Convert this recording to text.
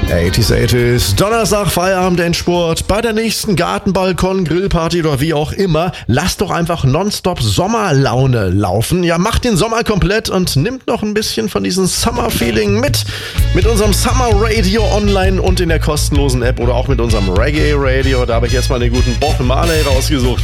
80s, Donnerstag, Feierabend, Endspurt, bei der nächsten Gartenbalkon, Grillparty oder wie auch immer, lasst doch einfach nonstop Sommerlaune laufen. Ja, macht den Sommer komplett und nimmt noch ein bisschen von diesem Summer-Feeling mit unserem Summer Radio online und in der kostenlosen App oder auch mit unserem Reggae Radio. Da habe ich jetzt mal den guten Bob Marley rausgesucht.